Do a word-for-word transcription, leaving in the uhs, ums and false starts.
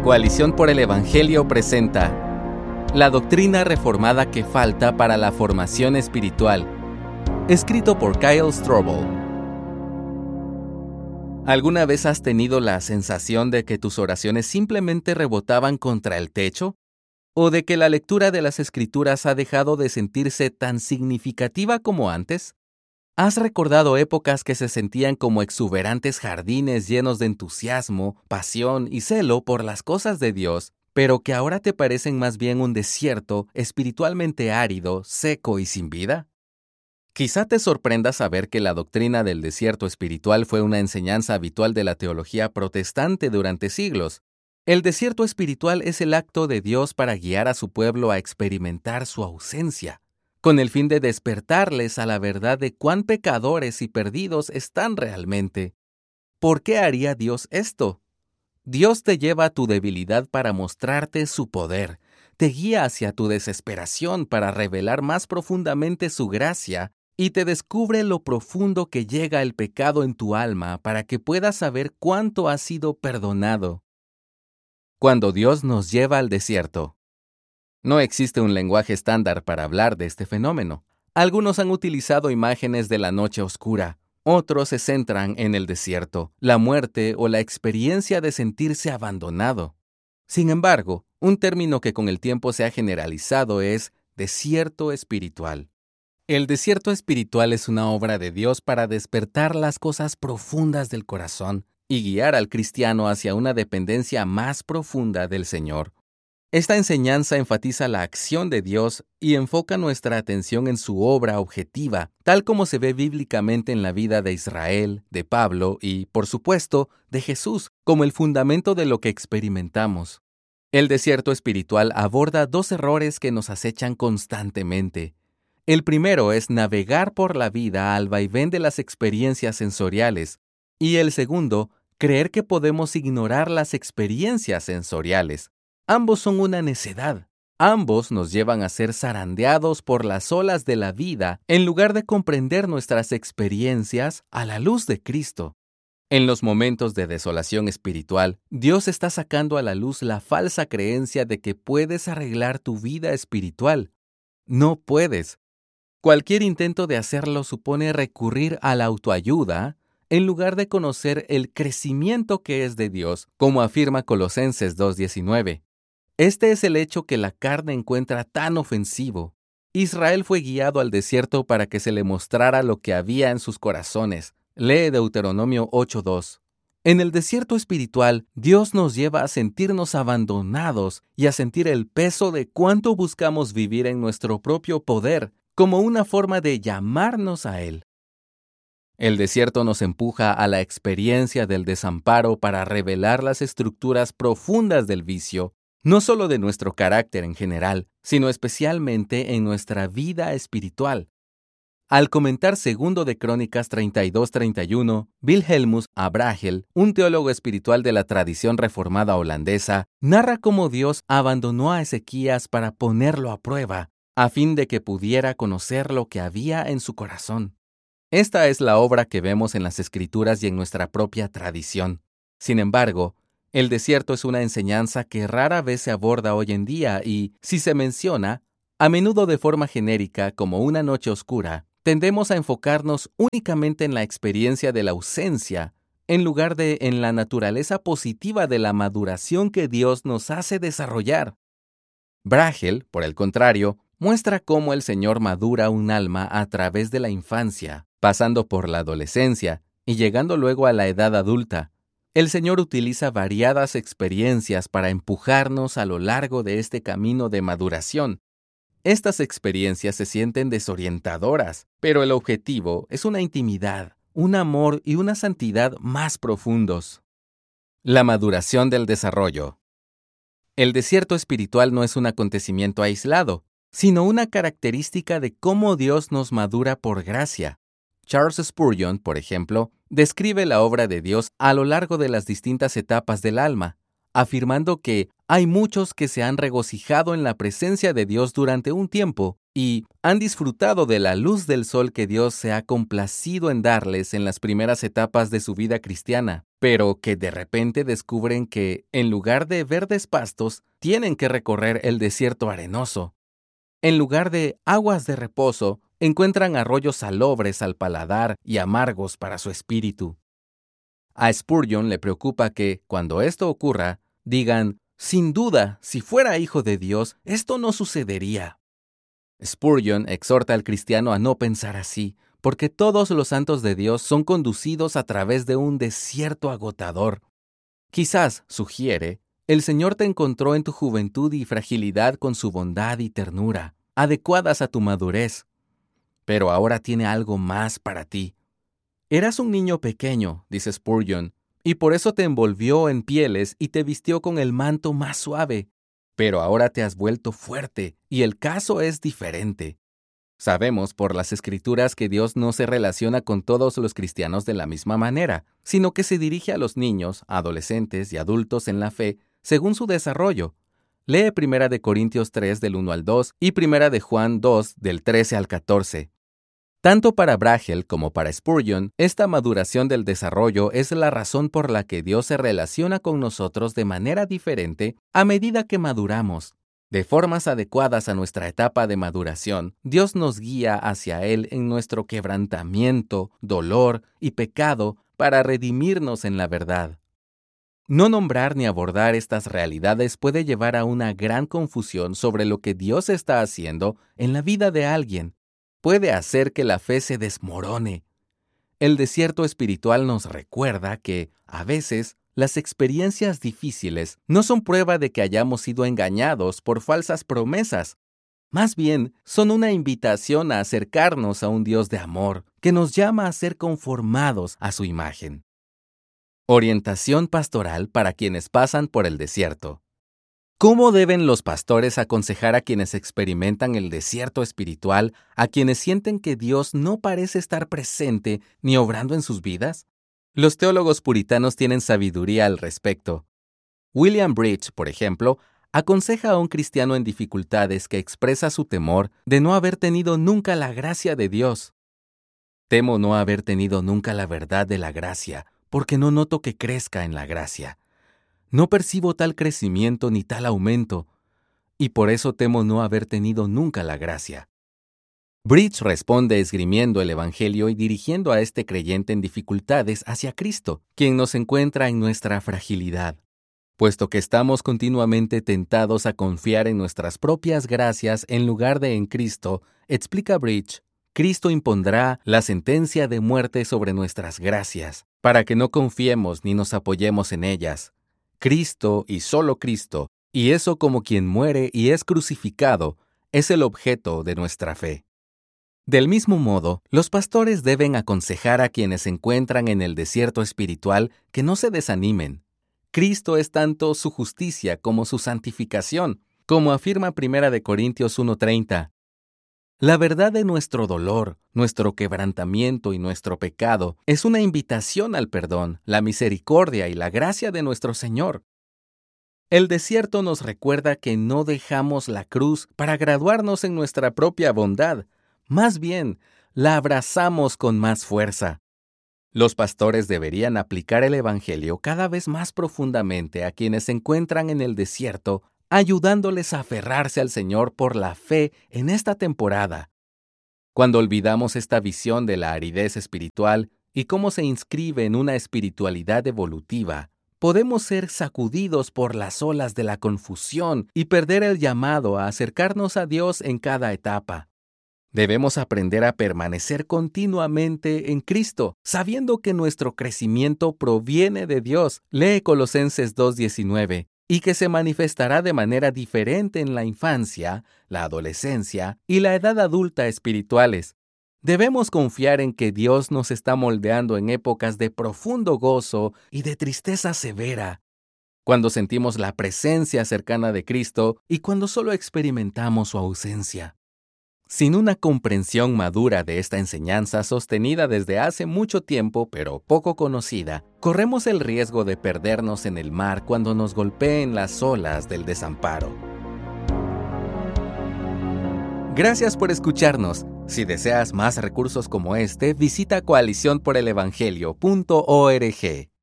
Coalición por el Evangelio presenta La doctrina reformada que falta para la formación espiritual, escrito por Kyle Strobel. ¿Alguna vez has tenido la sensación de que tus oraciones simplemente rebotaban contra el techo? ¿O de que la lectura de las Escrituras ha dejado de sentirse tan significativa como antes? ¿Has recordado épocas que se sentían como exuberantes jardines llenos de entusiasmo, pasión y celo por las cosas de Dios, pero que ahora te parecen más bien un desierto espiritualmente árido, seco y sin vida? Quizá te sorprenda saber que la doctrina del desierto espiritual fue una enseñanza habitual de la teología protestante durante siglos. El desierto espiritual es el acto de Dios para guiar a su pueblo a experimentar su ausencia, con el fin de despertarles a la verdad de cuán pecadores y perdidos están realmente. ¿Por qué haría Dios esto? Dios te lleva a tu debilidad para mostrarte su poder, te guía hacia tu desesperación para revelar más profundamente su gracia y te descubre lo profundo que llega el pecado en tu alma para que puedas saber cuánto has sido perdonado. Cuando Dios nos lleva al desierto. No existe un lenguaje estándar para hablar de este fenómeno. Algunos han utilizado imágenes de la noche oscura, otros se centran en el desierto, la muerte o la experiencia de sentirse abandonado. Sin embargo, un término que con el tiempo se ha generalizado es desierto espiritual. El desierto espiritual es una obra de Dios para despertar las cosas profundas del corazón y guiar al cristiano hacia una dependencia más profunda del Señor. Esta enseñanza enfatiza la acción de Dios y enfoca nuestra atención en su obra objetiva, tal como se ve bíblicamente en la vida de Israel, de Pablo y, por supuesto, de Jesús, como el fundamento de lo que experimentamos. El desierto espiritual aborda dos errores que nos acechan constantemente. El primero es navegar por la vida al vaivén de las experiencias sensoriales, y el segundo, creer que podemos ignorar las experiencias sensoriales. Ambos son una necedad. Ambos nos llevan a ser zarandeados por las olas de la vida en lugar de comprender nuestras experiencias a la luz de Cristo. En los momentos de desolación espiritual, Dios está sacando a la luz la falsa creencia de que puedes arreglar tu vida espiritual. No puedes. Cualquier intento de hacerlo supone recurrir a la autoayuda en lugar de conocer el crecimiento que es de Dios, como afirma Colosenses dos diecinueve. Este es el hecho que la carne encuentra tan ofensivo. Israel fue guiado al desierto para que se le mostrara lo que había en sus corazones. Lee Deuteronomio ocho dos. En el desierto espiritual, Dios nos lleva a sentirnos abandonados y a sentir el peso de cuánto buscamos vivir en nuestro propio poder, como una forma de llamarnos a Él. El desierto nos empuja a la experiencia del desamparo para revelar las estructuras profundas del vicio, no solo de nuestro carácter en general, sino especialmente en nuestra vida espiritual. Al comentar Segundo de Crónicas treinta y dos treinta y uno, Wilhelmus Abrahel, un teólogo espiritual de la tradición reformada holandesa, narra cómo Dios abandonó a Ezequías para ponerlo a prueba, a fin de que pudiera conocer lo que había en su corazón. Esta es la obra que vemos en las Escrituras y en nuestra propia tradición. Sin embargo, el desierto es una enseñanza que rara vez se aborda hoy en día y, si se menciona, a menudo de forma genérica como una noche oscura, tendemos a enfocarnos únicamente en la experiencia de la ausencia, en lugar de en la naturaleza positiva de la maduración que Dios nos hace desarrollar. Brahel, por el contrario, muestra cómo el Señor madura un alma a través de la infancia, pasando por la adolescencia y llegando luego a la edad adulta. El Señor utiliza variadas experiencias para empujarnos a lo largo de este camino de maduración. Estas experiencias se sienten desorientadoras, pero el objetivo es una intimidad, un amor y una santidad más profundos. La maduración del desarrollo. El desierto espiritual no es un acontecimiento aislado, sino una característica de cómo Dios nos madura por gracia. Charles Spurgeon, por ejemplo, describe la obra de Dios a lo largo de las distintas etapas del alma, afirmando que hay muchos que se han regocijado en la presencia de Dios durante un tiempo y han disfrutado de la luz del sol que Dios se ha complacido en darles en las primeras etapas de su vida cristiana, pero que de repente descubren que, en lugar de verdes pastos, tienen que recorrer el desierto arenoso. En lugar de aguas de reposo, encuentran arroyos salobres al paladar y amargos para su espíritu. A Spurgeon le preocupa que, cuando esto ocurra, digan, sin duda, si fuera hijo de Dios, esto no sucedería. Spurgeon exhorta al cristiano a no pensar así, porque todos los santos de Dios son conducidos a través de un desierto agotador. Quizás, sugiere, el Señor te encontró en tu juventud y fragilidad con su bondad y ternura, adecuadas a tu madurez. Pero ahora tiene algo más para ti. Eras un niño pequeño, dice Spurgeon, y por eso te envolvió en pieles y te vistió con el manto más suave. Pero ahora te has vuelto fuerte, y el caso es diferente. Sabemos por las Escrituras que Dios no se relaciona con todos los cristianos de la misma manera, sino que se dirige a los niños, adolescentes y adultos en la fe según su desarrollo. Lee Primera de Corintios tres del uno al dos y Primera de Juan dos del trece al catorce. Tanto para Braghel como para Spurgeon, esta maduración del desarrollo es la razón por la que Dios se relaciona con nosotros de manera diferente a medida que maduramos. De formas adecuadas a nuestra etapa de maduración, Dios nos guía hacia Él en nuestro quebrantamiento, dolor y pecado para redimirnos en la verdad. No nombrar ni abordar estas realidades puede llevar a una gran confusión sobre lo que Dios está haciendo en la vida de alguien. Puede hacer que la fe se desmorone. El desierto espiritual nos recuerda que, a veces, las experiencias difíciles no son prueba de que hayamos sido engañados por falsas promesas. Más bien, son una invitación a acercarnos a un Dios de amor que nos llama a ser conformados a su imagen. Orientación pastoral para quienes pasan por el desierto. ¿Cómo deben los pastores aconsejar a quienes experimentan el desierto espiritual, a quienes sienten que Dios no parece estar presente ni obrando en sus vidas? Los teólogos puritanos tienen sabiduría al respecto. William Bridge, por ejemplo, aconseja a un cristiano en dificultades que expresa su temor de no haber tenido nunca la gracia de Dios. Temo no haber tenido nunca la verdad de la gracia, porque no noto que crezca en la gracia. No percibo tal crecimiento ni tal aumento, y por eso temo no haber tenido nunca la gracia. Bridge responde esgrimiendo el Evangelio y dirigiendo a este creyente en dificultades hacia Cristo, quien nos encuentra en nuestra fragilidad. Puesto que estamos continuamente tentados a confiar en nuestras propias gracias en lugar de en Cristo, explica Bridge, Cristo impondrá la sentencia de muerte sobre nuestras gracias, para que no confiemos ni nos apoyemos en ellas. Cristo y solo Cristo, y eso como quien muere y es crucificado, es el objeto de nuestra fe. Del mismo modo, los pastores deben aconsejar a quienes se encuentran en el desierto espiritual que no se desanimen. Cristo es tanto su justicia como su santificación, como afirma Primera de Corintios uno treinta. La verdad de nuestro dolor, nuestro quebrantamiento y nuestro pecado es una invitación al perdón, la misericordia y la gracia de nuestro Señor. El desierto nos recuerda que no dejamos la cruz para graduarnos en nuestra propia bondad. Más bien, la abrazamos con más fuerza. Los pastores deberían aplicar el Evangelio cada vez más profundamente a quienes se encuentran en el desierto, ayudándoles a aferrarse al Señor por la fe en esta temporada. Cuando olvidamos esta visión de la aridez espiritual y cómo se inscribe en una espiritualidad evolutiva, podemos ser sacudidos por las olas de la confusión y perder el llamado a acercarnos a Dios en cada etapa. Debemos aprender a permanecer continuamente en Cristo, sabiendo que nuestro crecimiento proviene de Dios. Lee Colosenses dos diecinueve. Y que se manifestará de manera diferente en la infancia, la adolescencia y la edad adulta espirituales. Debemos confiar en que Dios nos está moldeando en épocas de profundo gozo y de tristeza severa, cuando sentimos la presencia cercana de Cristo y cuando solo experimentamos su ausencia. Sin una comprensión madura de esta enseñanza sostenida desde hace mucho tiempo, pero poco conocida, corremos el riesgo de perdernos en el mar cuando nos golpeen las olas del desamparo. Gracias por escucharnos. Si deseas más recursos como este, visita coalición por el evangelio punto org.